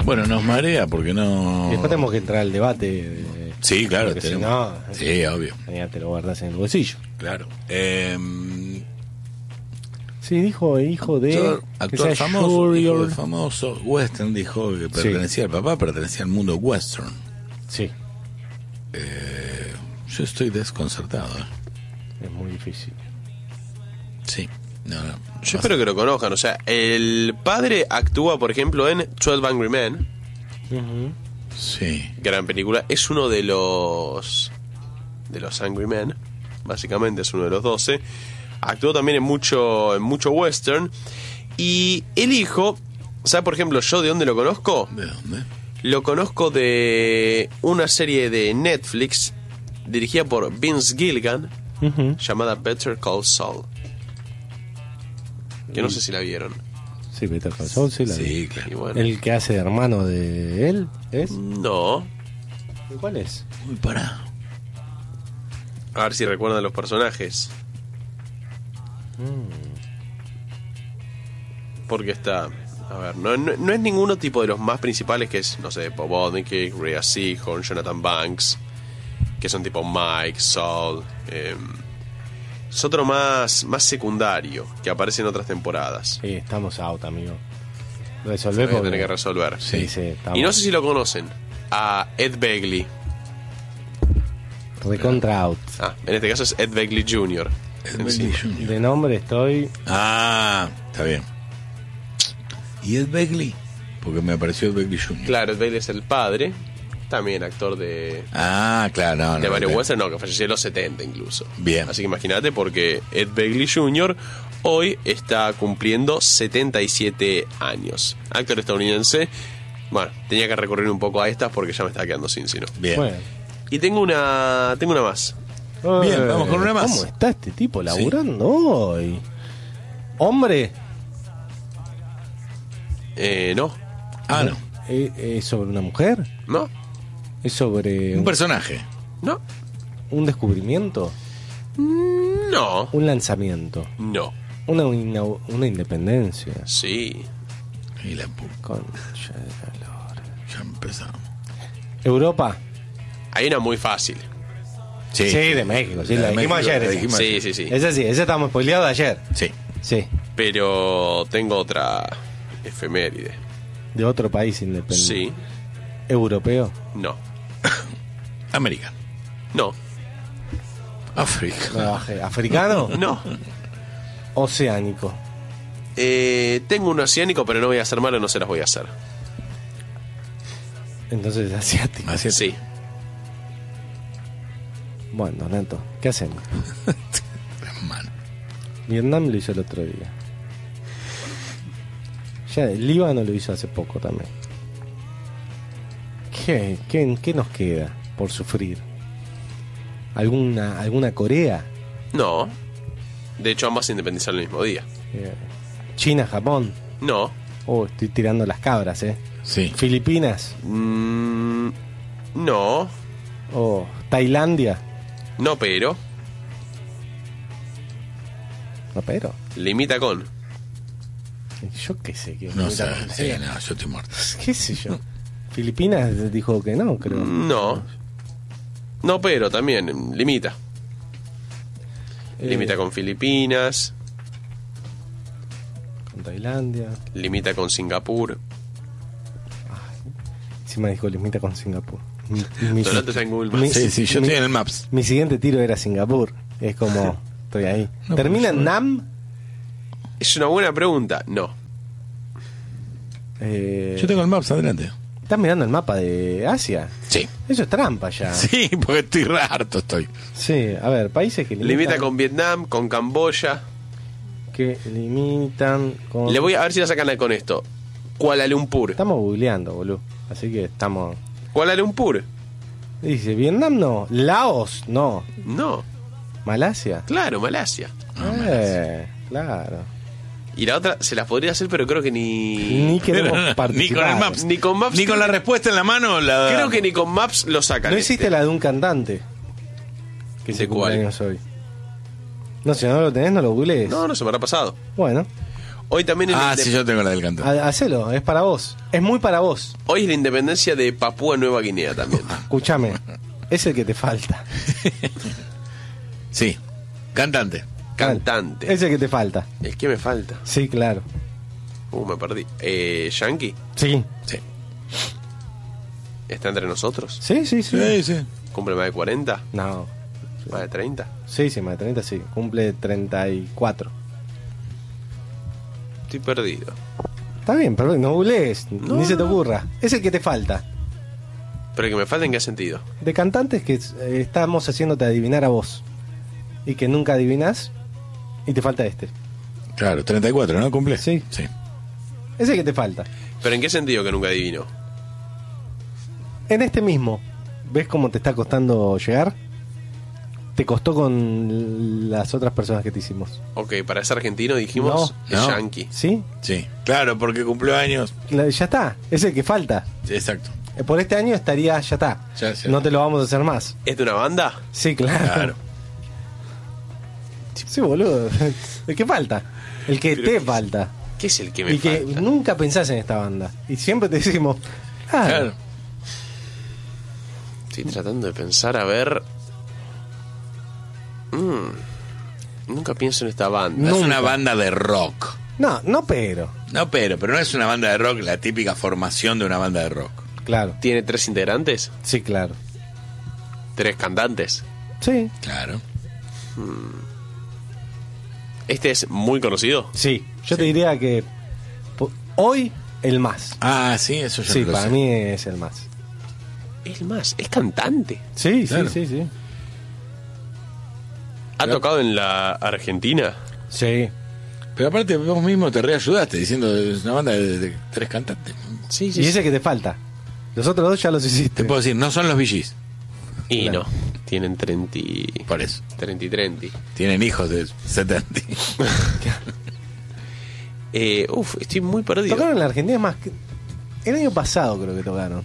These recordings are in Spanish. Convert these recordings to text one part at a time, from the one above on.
Bueno, nos marea porque no... Y después tenemos que entrar al debate. Sí, claro, porque si tenemos. no, Sí, obvio. ya te lo guardas en el bolsillo. Claro. Sí, dijo hijo de... Actor famoso, hijo de famoso western, dijo que pertenecía al papá, pertenecía al mundo western. Sí. Yo estoy desconcertado. Es muy difícil. Sí. No. Yo espero que lo conozcan. O sea, el padre actúa, por ejemplo, en 12 Angry Men. Sí. Gran película. Es uno de los Angry Men. Básicamente es uno de los 12. Actuó también en mucho western. Y el hijo, ¿sabe por ejemplo yo de dónde lo conozco? ¿De dónde? Lo conozco de una serie de Netflix dirigida por Vince Gilligan, llamada Better Call Saul. Que no sé si la vieron. Sí, Better Call Saul, sí la vi. Sí, claro. Y bueno. ¿El que hace de hermano de él es? No. ¿Y cuál es? Uy, pará. A ver si recuerdan los personajes. Porque está... A ver, no es ninguno tipo de los más principales, que es, no sé, Bob Odenkirk, Rhea Seehorn, Jonathan Banks, que son tipo Mike, Saul. Es otro más secundario, que aparece en otras temporadas. Sí, estamos out, amigo. Voy Resolver a tener que resolver. Sí, estamos. Y no sé si lo conocen, a Ed Begley. Recontra out. En este caso es Ed Begley Jr. Begley Jr. De nombre estoy... Está bien. ¿Y Ed Begley? Porque me apareció Ed Begley Jr. Claro, Ed Begley es el padre. También actor de Claro, de varios western, que falleció en los 70 incluso. Bien. Así que imagínate, porque Ed Begley Jr. hoy está cumpliendo 77 años. Actor estadounidense. Bueno, tenía que recurrir un poco a estas porque ya me estaba quedando sin sino. Bien. Bueno. Y tengo una más. Bien, vamos con una más. ¿Cómo está este tipo laburando hoy? ¿Hombre? No. No. ¿Es sobre una mujer? No. ¿Es sobre Un personaje. No. un descubrimiento? No. ¿Un lanzamiento? No. ¿Una independencia? Sí. Y la puta. Concha de la lora. Ya empezamos. ¿Europa? Hay una muy fácil. Sí, de México. Sí, la dijimos ayer. esa. Sí. Esa estamos spoileados de ayer. Sí. Sí. Pero tengo otra efeméride. De otro país independiente. Sí. ¿Europeo? No. América. No. África. ¿Africano? No. Oceánico. Tengo un oceánico, pero no voy a hacer malo, no se las voy a hacer. Entonces asiático. Sí. Bueno, Donato, ¿qué hacemos? Mano. Vietnam lo hizo el otro día. Ya el Líbano lo hizo hace poco también. ¿Qué nos queda por sufrir? ¿Alguna Corea? No. De hecho, ambas se independizaron el mismo día. ¿China, Japón? No. Oh, estoy tirando las cabras, Sí. ¿Filipinas? No. Oh, ¿Tailandia? No, pero. No, pero. Limita con. Yo qué sé. No sé. Sí, no, yo estoy muerto. ¿Qué sé yo? Filipinas dijo que no, creo. No. No, pero también limita. Limita con Filipinas. Con Tailandia. Limita con Singapur. Encima dijo limita con Singapur. Donato está en Google Maps. Sí, yo estoy en el Maps. Mi siguiente tiro era Singapur. Es como, estoy ahí. No, ¿Termina en Nam? Es una buena pregunta. No. Yo tengo el Maps adelante. ¿Estás mirando el mapa de Asia? Sí. Eso es trampa ya. Sí, porque estoy harto estoy. Sí, a ver, países que limitan. Limita con Vietnam, con Camboya. Que limitan con... Le voy a ver si la sacan con esto. Kuala Lumpur. Estamos googleando, boludo. Así que estamos... Kuala Lumpur. Dice, Vietnam no. Laos no. No. Malasia. Claro, Malasia. Claro. Y la otra se las podría hacer, pero creo que ni queremos participar. Ni con el Maps. Ni con Maps. Ni con la respuesta en la mano. Creo que ni con Maps lo sacan. ¿No hiciste la de un cantante? Que ¿De se cuál? cumpleaños hoy. No, si no lo tenés, no lo googlees. No se me habrá pasado. Bueno. Hoy también sí, yo tengo la del cantante. Hacelo, es para vos. Es muy para vos. Hoy es la independencia de Papúa Nueva Guinea también. Escúchame, es el que te falta. Sí, cantante. Cantante. Es el que te falta. ¿El que me falta? Sí, claro. Me perdí. ¿Yankee? Sí. Sí. ¿Está entre nosotros? Sí. Sí. ¿Cumple más de 40? No. ¿Más de 30? Sí, más de 30, sí. Cumple 34. Estoy perdido. Está bien, pero no googlees, No, ni se te no. ocurra. Es el que te falta. ¿Pero el que me falta en qué sentido? De cantantes que estamos haciéndote adivinar a vos. Y que nunca adivinas. Y te falta este. Claro, 34, ¿no? ¿Cumple? Sí. Sí. Es el que te falta. ¿Pero en qué sentido que nunca adivino? En este mismo. ¿Ves cómo te está costando llegar? Te costó con las otras personas que te hicimos. Ok, para ser argentino dijimos No. Yankee. ¿Sí? Sí. Claro, porque cumplió años. Ya está. Es el que falta. Sí, exacto. Por este año estaría, ya está. Ya. No te lo vamos a hacer más. ¿Es de una banda? Sí, claro. Claro. Sí, boludo. El que falta. El que Pero te ¿qué- falta. ¿Qué es el que me Y que falta? nunca pensás en esta banda. Y siempre te decimos, Claro. Estoy tratando de pensar, a ver... Nunca pienso en esta banda. No es Nunca. una banda de rock. no, pero. No, pero no es una banda de rock, la típica formación de una banda de rock. Claro. ¿Tiene 3 integrantes? Sí, claro. 3 cantantes. Sí, Claro. ¿Este es muy conocido? sí. Yo te diría que hoy el más. Ah, sí, eso yo Sí, no lo para sé. mí es el más. Es más, es cantante. Sí, Claro. sí. ¿Ha tocado en la Argentina? Sí. Pero aparte vos mismo te reayudaste diciendo es una banda de 3 cantantes. Sí, Y ese que te falta. Los otros dos ya los Te hiciste. puedo decir, no son los VGs. Y Claro. no, tienen 30 Por eso. y 30. Tienen hijos de 70. Estoy muy perdido. Tocaron en la Argentina, es más que el año pasado creo que tocaron.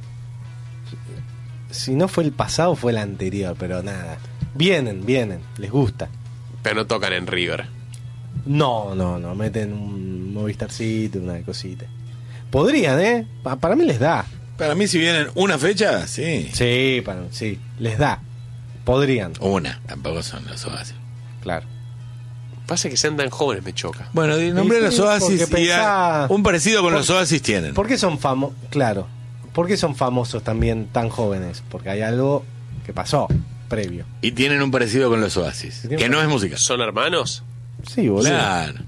Si no fue el pasado, fue el anterior, pero nada. Vienen, les gusta. Pero no tocan en River. No, meten un Movistarcito, una cosita. Podrían, ¿eh? Para mí les da. Para mí, si vienen una fecha, sí. Sí, les da. Podrían, Una, tampoco son los Oasis. claro. Pasa que sean tan jóvenes, me choca. Bueno, nombré Sí, los Oasis porque y pensá- un parecido con los Oasis tienen. ¿Por qué son famosos? Claro. ¿Por qué son famosos también tan jóvenes? Porque hay algo que pasó previo. Y tienen un parecido con los Oasis, Tienen- que no es música. ¿Son hermanos? Sí, boludo. Claro.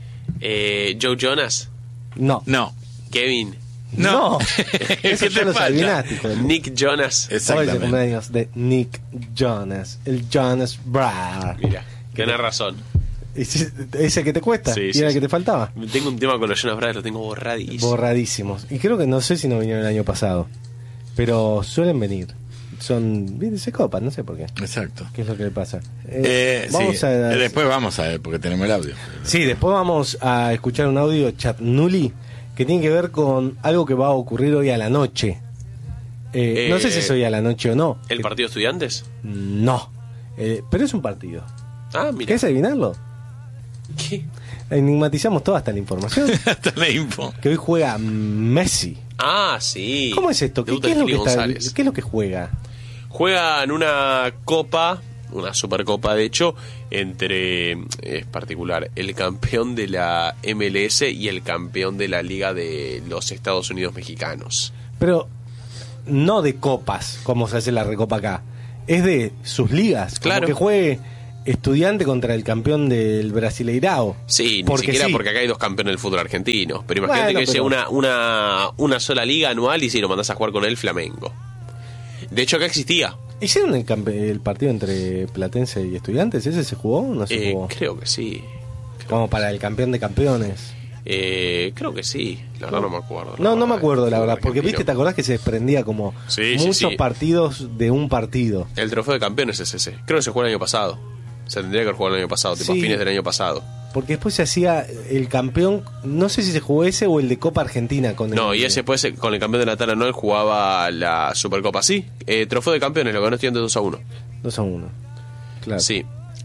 Joe Jonas, No. No. Kevin, No. ¿Qué Eso te ya lo falta? adivinaste, hijo de puta. Nick Jonas. Hoy es el Exactamente. cumpleaños de Nick Jonas. El Jonas Brother. Mira, tenés razón. Ese que te cuesta. Sí, y sí, era el sí. que te faltaba. Tengo un tema con los Jonas Brothers, lo tengo borradísimo. Borradísimos. Y creo que no sé si no vinieron el año pasado. Pero suelen venir. Se copan, no sé por qué. Exacto. ¿Qué es lo que le pasa? Sí, después vamos a ver, porque tenemos el audio. Sí, después vamos a escuchar un audio Chatnuli que tiene que ver con algo que va a ocurrir hoy a la noche. No sé si es hoy a la noche o no. ¿El partido de estudiantes? No. Pero es un partido. Ah, mira. ¿Querés adivinarlo? ¿Qué? Enigmatizamos toda esta la información. Hasta la info. Que hoy juega Messi. Ah, sí. ¿Cómo es esto? ¿Qué Debuta es lo que Fili está, González. ¿Qué es lo que juega? Juegan una copa, una supercopa de hecho, entre, es particular, el campeón de la MLS y el campeón de la Liga de los Estados Unidos Mexicanos. Pero no de copas, como se hace la recopa acá. Es de sus ligas. Como Claro. que juegue Estudiante contra el campeón del Brasileirao. Sí, ni Porque siquiera sí. porque acá hay 2 campeones del fútbol argentino. Pero imagínate Bueno, que sea pero- una sola liga anual y si lo mandás a jugar con el Flamengo. De hecho acá existía. ¿Hicieron el partido entre Platense y Estudiantes? ¿Ese se jugó o no se jugó? Creo que sí. Como para el campeón de campeones. Creo que sí. La verdad no me acuerdo. No me acuerdo la Fútbol verdad. Porque argentino. viste, ¿te acordás que se desprendía como Sí, sí, muchos sí. partidos de un partido? El trofeo de campeones es ese. Creo que se jugó el año pasado. Se tendría que haber jugado el año pasado, tipo a Sí. fines del año pasado. Porque después se hacía el campeón, no sé si se jugó ese o el de Copa Argentina con No, el, y ese después con el campeón de Natal anual jugaba la Supercopa. Sí, trofeo de campeones, lo ganó Estudiantes 2-1. 2-1. Claro. Sí.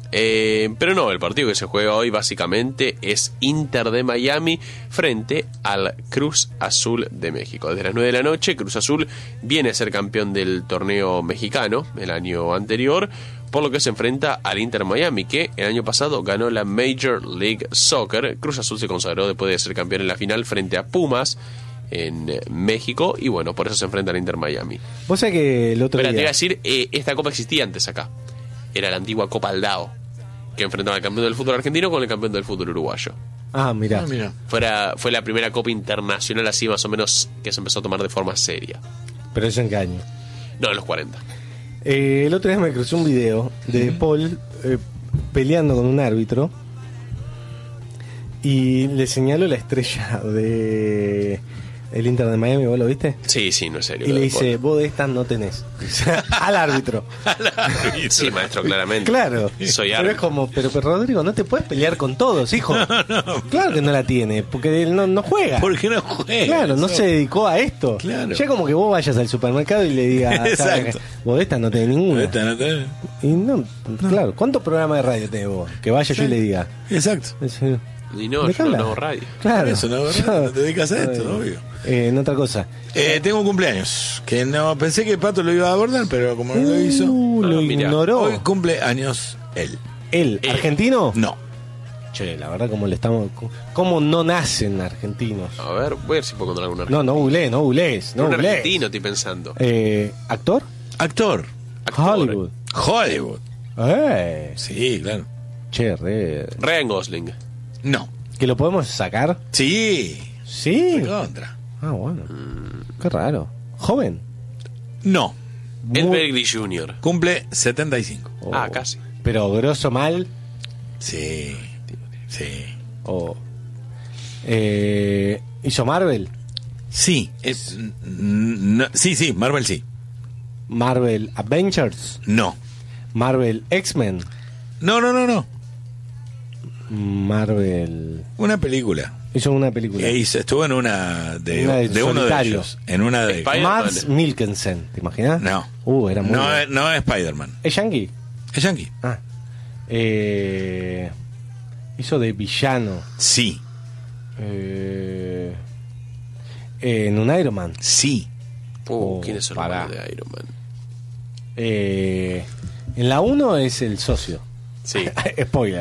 Pero no, el partido que se juega hoy básicamente es Inter de Miami frente al Cruz Azul de México. Desde las 9 de la noche, Cruz Azul viene a ser campeón del torneo mexicano el año anterior, por lo que se enfrenta al Inter Miami, que el año pasado ganó la Major League Soccer. Cruz Azul se consagró después de ser campeón en la final frente a Pumas en México, y bueno, por eso se enfrenta al Inter Miami. Vos sabés que el otro Pero día... te iba a decir, esta copa existía antes acá. Era la antigua Copa Aldao, que enfrentaba al campeón del fútbol argentino con el campeón del fútbol uruguayo. Ah, mirá. Fue la primera copa internacional así más o menos que se empezó a tomar de forma seria. ¿Pero eso en qué año? No, en los 40. El otro día me crucé un video de Paul peleando con un árbitro y le señaló la estrella de el Inter de Miami. ¿Vos lo viste? Sí, no es serio. Y le dice, vos de estas no tenés. Al árbitro. Sí, maestro, claramente. Claro. Soy pero árbitro. es como, pero Rodrigo, no te puedes pelear con todos, hijo. Claro que no la tiene, porque él no juega. ¿Por qué no juega? Claro, no se dedicó a esto. Claro. Ya como que vos vayas al supermercado y le digas, Exacto. vos de esta no tenés ninguna. Esta no tenés. Y no, claro, ¿cuántos programas de radio tenés vos? Que vaya yo y le diga. Exacto. Y no, ¿De qué yo no hablas? hago radio. Claro. Eso no te dedicas a esto, obvio. En otra cosa. Tengo un cumpleaños, que no pensé que Pato lo iba a abordar, pero como no lo hizo, Lo mirá. ignoró. hoy cumple años él. ¿Él? ¿Argentino? No. Che, la verdad, ¿cómo no nacen argentinos? A ver, voy a ver si puedo encontrar algún No googlees. un argentino estoy pensando. ¿Actor? Actor. Hollywood. Hollywood. Eh. Sí, claro. Che, Ryan Gosling. No. ¿Que lo podemos sacar? Sí. Sí. Contra. Ah, bueno. Qué raro. ¿Joven? No. El Muy- Bergley Jr. Cumple 75. Oh. Ah, casi. Pero grosso mal. Sí. Sí. O ¿hizo Marvel? Sí. Sí, Marvel sí. Marvel Avengers. No. Marvel X-Men. No. Marvel. Una película. Hizo una película. Estuvo en una de Una de uno de solitario. ellos. En una de. Spider- Mads Mikkelsen, ¿te imaginas? No. Era muy bueno. No es Spider-Man. ¿Es yankee? Es Yankee. Ah. Hizo de villano. Sí. En un Iron Man. Sí. ¿Quiénes son los pará. malos de Iron Man? En la 1 es el socio. Sí. Spoiler.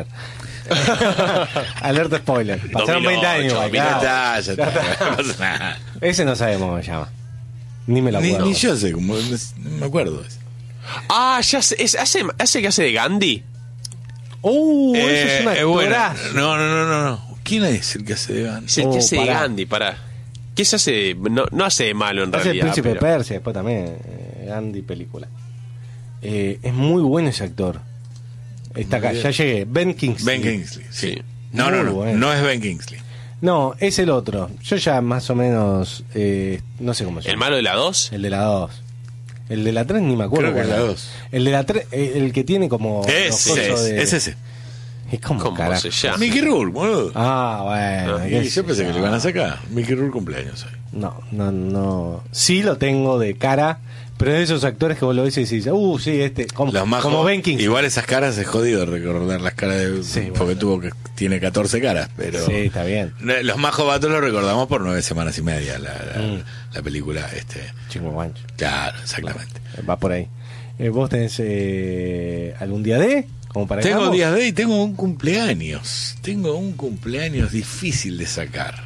Alerta spoiler. Pasaron 20 años. 2008, claro. Ya está. No pasa nada. Ese no sabemos cómo se llama. Ni me lo acuerdo. Ni yo sé, como, no me acuerdo. Ah, ya sé. ¿Hace que hace de Gandhi? Eso es una bueno. actorazo. No. ¿Quién es el que hace de Gandhi? Es el que hace de pará. Gandhi, pará. ¿Qué se hace? No hace de malo en Hace el realidad. Príncipe de pero- Persia, después también. Gandhi película. Es muy bueno ese actor. Está acá, ya llegué. Ben Kingsley. Ben Kingsley, sí. Sí. No, Muy bueno. no es Ben Kingsley. No, es el otro. Yo ya más o menos. No sé cómo se ¿El llama. malo de la 2? El de la 2. El de la 3 ni me acuerdo. Creo que cuál la era. 2. El de la 3, el que tiene como. los Ese cosos de- es ese. Es como ¿Cómo carajo. se llama? Mickey Rourke, boludo. Ah, bueno. qué Y yo sé pensé que yo. le iban a sacar. Mickey Rourke cumpleaños hoy. No. Sí lo tengo de cara, pero es de esos actores que vos lo ves y decís, sí, como, Los más como jóvenes- Ben Kingsley. Igual esas caras es jodido recordar las caras de. Sí, porque bueno. tiene 14 caras, pero. Sí, está bien. Los más jovatos los recordamos por 9 semanas y media. La película, Chico Guancho. Claro, exactamente. Va por ahí. ¿Vos tenés algún día de? Como para que Tengo hagamos? días de y tengo un cumpleaños. Tengo un cumpleaños difícil de sacar.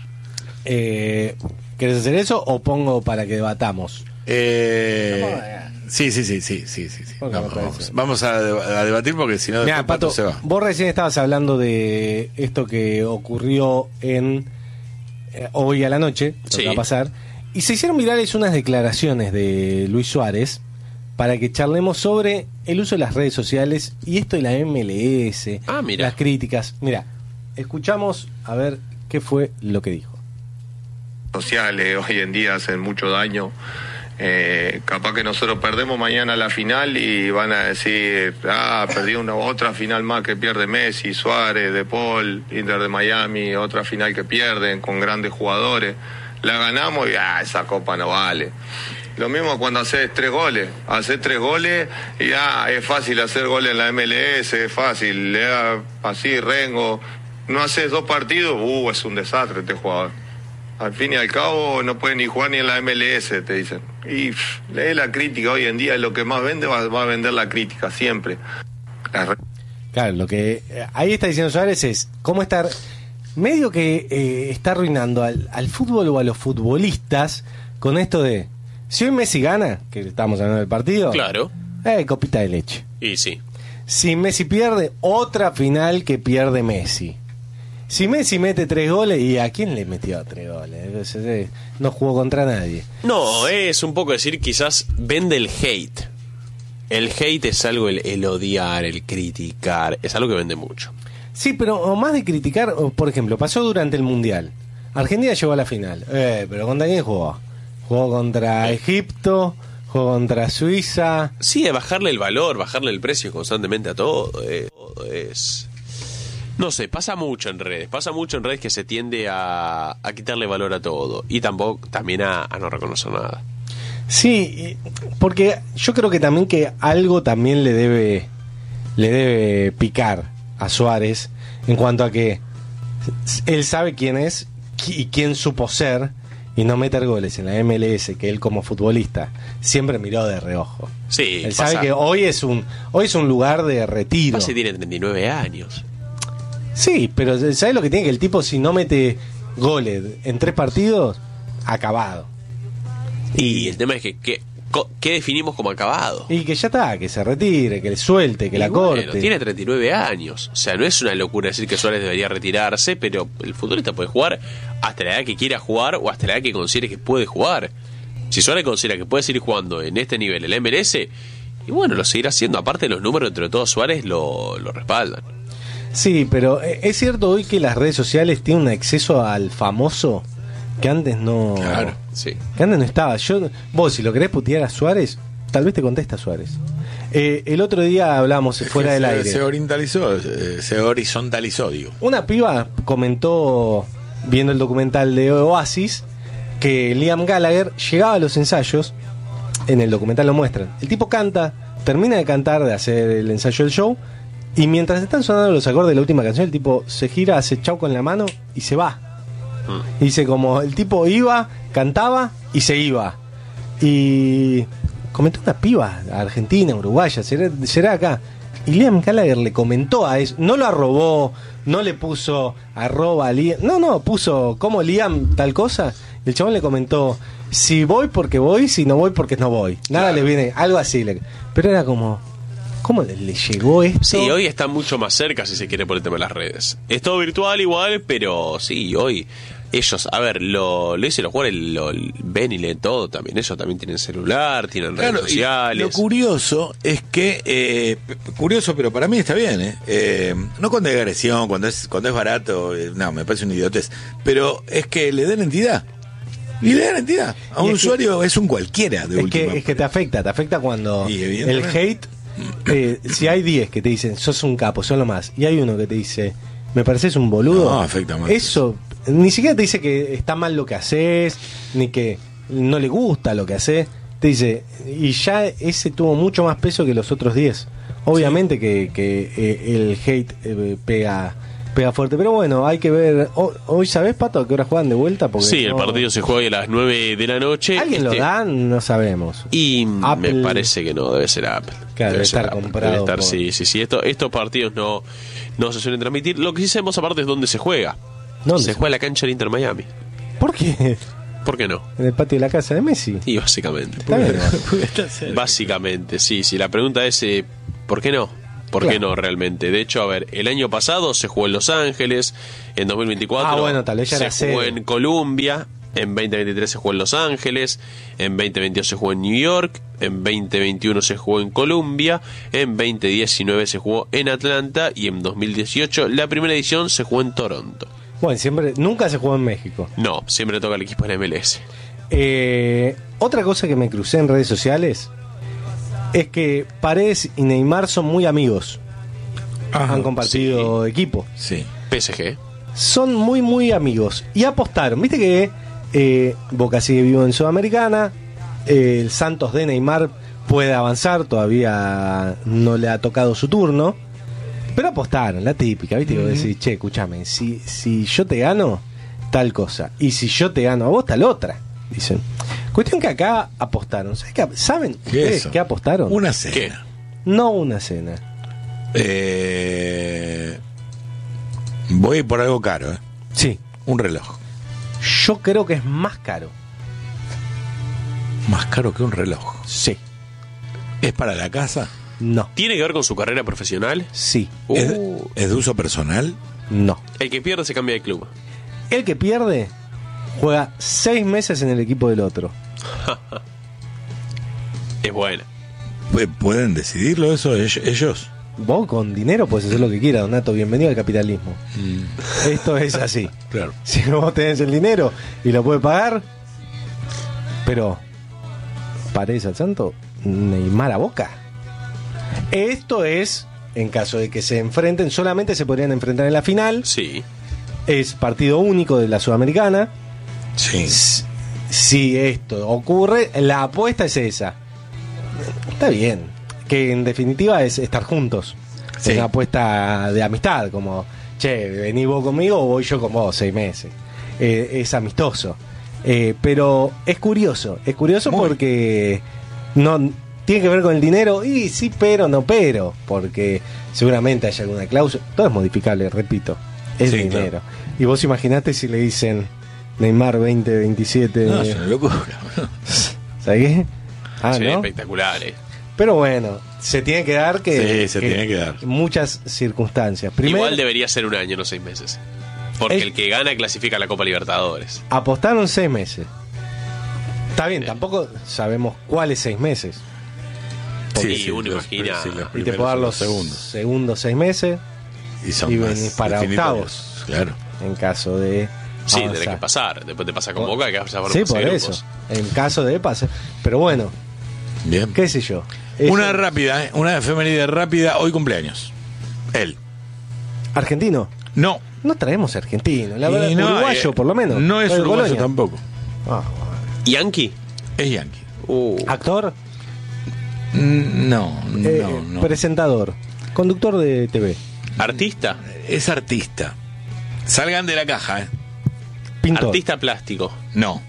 ¿Querés hacer eso o pongo para que debatamos? Sí. Porque me parece. Vamos a debatir porque si no Mirá, después Pato Pato, se va. vos recién estabas hablando de esto que ocurrió en hoy a la noche, lo Sí. que va a pasar, y se hicieron virales unas declaraciones de Luis Suárez para que charlemos sobre el uso de las redes sociales y esto de la MLS, Ah, mira. las críticas. Mira, escuchamos a ver qué fue lo que dijo. Sociales hoy en día hacen mucho daño. Capaz que nosotros perdemos mañana la final y van a decir, perdí una otra final más que pierde Messi, Suárez, De Paul, Inter de Miami, otra final que pierden con grandes jugadores. La ganamos y esa copa no vale. Lo mismo cuando haces 3 goles. Haces 3 goles y ya es fácil hacer goles en la MLS, es fácil. Así, Rengo. No haces 2 partidos, es un desastre este jugador. Al fin y al cabo no puede ni jugar ni en la MLS, te dicen. Y lee la crítica hoy en día, lo que más vende va a vender la crítica, siempre. Claro, lo que ahí está diciendo Suárez es cómo estar medio que está arruinando al fútbol o a los futbolistas con esto de si hoy Messi gana, que estamos hablando del partido, claro, copita de leche. Y sí. Si Messi pierde, otra final que pierde Messi. Si Messi mete 3 goles, ¿y a quién le metió 3 goles? No jugó contra nadie. No, es un poco decir, quizás vende el hate. El hate es algo, el odiar, el criticar, es algo que vende mucho. Sí, pero o más de criticar, por ejemplo, pasó durante el Mundial. Argentina llegó a la final. Pero ¿contra quién jugó? Jugó contra Egipto, jugó contra Suiza. Sí, de bajarle el valor, bajarle el precio constantemente a todo. Es... No sé, pasa mucho en redes que se tiende a quitarle valor a todo y también a no reconocer nada. Sí, porque yo creo que también que algo también le debe picar a Suárez en cuanto a que él sabe quién es y quién supo ser y no meter goles en la MLS, que él como futbolista siempre miró de reojo. Sí, él sabe que hoy es un lugar de retiro. Pasa, tiene 39 años. Sí, pero ¿sabes lo que tiene? Que el tipo, si no mete goles en 3 partidos, acabado. Y el tema es que ¿qué definimos como acabado? Y que ya está, que se retire, que le suelte, que la corte. Tiene 39 años. O sea, no es una locura decir que Suárez debería retirarse, pero el futbolista puede jugar hasta la edad que quiera jugar o hasta la edad que considere que puede jugar. Si Suárez considera que puede seguir jugando en este nivel, el MLS, y bueno, lo seguirá haciendo. Aparte, los números entre todos Suárez lo respaldan. Sí, pero es cierto hoy que las redes sociales tienen un acceso al famoso que antes no... Claro, sí. Que antes no estaba. Vos, si lo querés putear a Suárez, tal vez te contesta Suárez. El otro día hablamos fuera del aire. Se horizontalizó, digo. Una piba comentó, viendo el documental de Oasis, que Liam Gallagher llegaba a los ensayos, en el documental lo muestran. El tipo canta, termina de cantar, de hacer el ensayo del show, y mientras están sonando los acordes de la última canción, el tipo se gira, hace chau con la mano y se va. Dice como el tipo iba, cantaba y se iba. Y comentó una piba argentina, uruguaya, será acá. Y Liam Gallagher le comentó a eso, no lo arrobó, no le puso @Liam, no, puso como Liam tal cosa. Y el chabón le comentó, si voy porque voy, si no voy porque no voy. Nada, claro. Le viene, algo así. Pero era como... ¿Cómo le llegó esto? Sí, hoy está mucho más cerca, si se quiere, por el tema de las redes. Es todo virtual igual, pero sí, hoy ellos, a ver, lo dicen los jugadores, lo ven y leen todo también. Ellos también tienen celular, tienen redes sociales. Lo curioso es que, curioso, pero para mí está bien, no con degresión, cuando es barato, no, me parece una idiotez, pero es que le den entidad. Y le dan entidad. A un usuario es un cualquiera de última. Es que te afecta cuando el hate... si hay 10 que te dicen sos un capo, son lo más, y hay uno que te dice me pareces un boludo, no, afecta más. Eso ni siquiera te dice que está mal lo que haces, ni que no le gusta lo que haces, te dice, y ya ese tuvo mucho más peso que los otros 10. Obviamente sí. que el hate pega fuerte, pero bueno, hay que ver. Hoy, ¿sabés, Pato, a qué hora juegan de vuelta? Porque sí, el partido se juega a las 9 de la noche. ¿Alguien lo da? No sabemos. Y Apple, me parece que no, debe ser Apple. Claro, debe estar comprado. Debe estar, sí. Estos partidos no se suelen transmitir. Lo que sí sabemos aparte es dónde se juega. ¿Dónde se juega en la cancha del Inter Miami. ¿Por qué? ¿Por qué no? En el patio de la casa de Messi. Y básicamente. Básicamente, sí. La pregunta es, ¿por qué no? ¿Por qué no realmente? De hecho, a ver, el año pasado se jugó en Los Ángeles, en 2024 tal vez ya se jugó en Colombia, en 2023 se jugó en Los Ángeles, en 2022 se jugó en New York, en 2021 se jugó en Colombia, en 2019 se jugó en Atlanta y en 2018 la primera edición se jugó en Toronto. Bueno, nunca se jugó en México. No, siempre toca el equipo de la MLS. Otra cosa que me crucé en redes sociales es que Paredes y Neymar son muy amigos. Ajá, han compartido equipo. Sí. PSG. Son muy, muy amigos. Y apostaron. Viste que Boca sigue vivo en Sudamericana. El Santos de Neymar puede avanzar, todavía no le ha tocado su turno. Pero apostaron, la típica, ¿viste? Que vos decís, che, escúchame, si yo te gano, tal cosa. Y si yo te gano a vos, tal otra. Dicen. Cuestión que acá apostaron. ¿Saben ustedes qué apostaron? Una cena. ¿Qué? No una cena. Voy por algo caro, Sí. Un reloj. Yo creo que es más caro. Más caro que un reloj. Sí. ¿Es para la casa? No. ¿Tiene que ver con su carrera profesional? Sí. ¿Es de uso personal? No. El que pierde se cambia de club. El que pierde juega 6 meses en el equipo del otro. Es buena. ¿Pueden decidirlo eso ellos? Vos con dinero puedes hacer lo que quieras, Donato. Bienvenido al capitalismo. Esto es así. Claro. Si vos tenés el dinero y lo puedes pagar, pero Paredes al Santo, Neymar a Boca. Esto es, en caso de que se enfrenten, solamente se podrían enfrentar en la final. Sí. Es partido único de la Sudamericana. Sí. Si esto ocurre, la apuesta es esa. Está bien. Que en definitiva es estar juntos. Sí. Es una apuesta de amistad, como, che, vení vos conmigo o voy yo con vos 6 meses. Es amistoso. Pero es curioso Muy. porque no tiene que ver con el dinero. Y sí, pero no, pero. Porque seguramente hay alguna cláusula. Todo es modificable, repito. Es Sí, dinero. claro. Y vos imaginate si le dicen Neymar 2027. No, es una locura. ¿Sabés qué? Ah, Sí, ¿no? espectacular. Pero bueno, se tiene que dar Sí, se tiene que dar. muchas circunstancias. Primero, Igual debería ser un año, no 6 meses. Porque Es- el que gana clasifica a la Copa Libertadores. apostaron 6 meses. Está bien, tampoco sabemos cuáles 6 meses. Y uno imagina. Y te puedo dar los segundos 6 meses Y son y más venís para definitorios. octavos. Claro. en caso de Sí, avanzar. tenés que pasar. Después te pasa con Boca, que vas a Sí, por eso. En caso de pase. Pero bueno, Bien. qué sé yo. Una rápida, una efeméride rápida. Hoy cumpleaños. Él. ¿Argentino? No. No traemos argentino. La verdad, Y no, uruguayo, por lo menos. No es Soy de uruguayo Colonia. tampoco. Ah, ¿Yankee? Es yankee. actor, No, no. presentador, conductor de TV, ¿Artista? Es artista. Salgan de la caja, ¿eh? pintor, Artista plástico. No,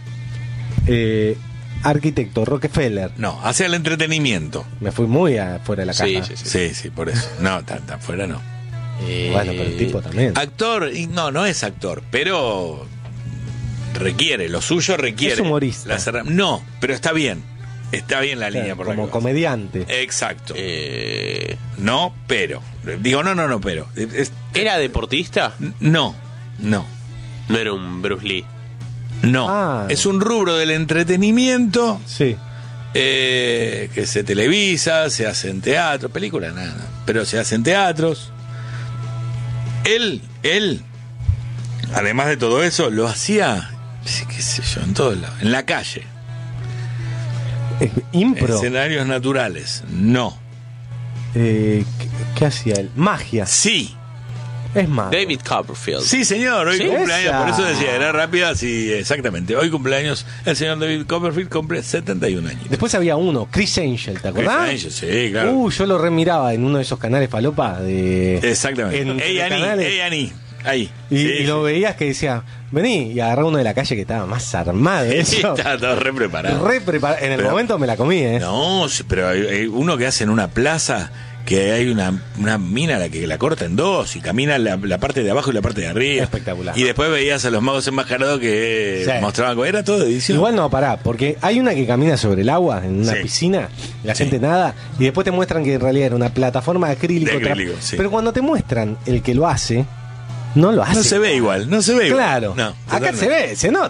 arquitecto, Rockefeller. no. Hacia el entretenimiento. Me fui muy afuera de la Sí, caja. sí, sí. Sí, sí, por eso. No, tan fuera no. Bueno, pero el tipo también. Actor, y no es actor, pero requiere, lo suyo requiere. Es humorista. No, pero está bien. Está bien la línea por la como que vas. comediante. Exacto. Eh, No, pero. Digo, no, pero. ¿Era deportista? No. No era un Bruce Lee. No. Ah. Es un rubro del entretenimiento Sí. que se televisa, se hace en teatro, película nada, pero se hace en teatros. Él, además de todo eso, lo hacía, qué sé yo, en todos lados, en la calle, Impro. escenarios naturales. No. ¿Qué hacía él? Magia. Sí. Es más. David Copperfield. Sí, señor, hoy ¿Sí? cumpleaños, Esa. por eso decía, era rápida, sí, exactamente. Hoy cumpleaños el señor David Copperfield, cumple 71 años. Después había uno, Chris Angel, ¿te acordás? Chris Angel, sí, claro. Yo lo remiraba en uno de esos canales falopa de. Exactamente. En A&E, telecanales. A&E, ahí. Y, Sí, y lo veías que decía, vení, y agarraba uno de la calle que estaba más armado. sí, Eso. está todo re preparado. Re preparado. En el Pero- momento me la comí, ¿eh? No, sí, pero hay uno que hace en una plaza que hay una mina a la que la corta en dos y camina la parte de abajo y la parte de arriba. Espectacular. Y después veías a los magos enmascarados que Sí. mostraban cómo era todo edición. Igual no, pará, porque hay una que camina sobre el agua en una Sí. piscina, la Sí. gente nada, y después te muestran que en realidad era una plataforma de acrílico. De acrílico, sí. Pero cuando te muestran el que lo hace, no lo hace. No se ve igual, no se ve igual. Claro. No, Acá totalmente. se ve, se nota.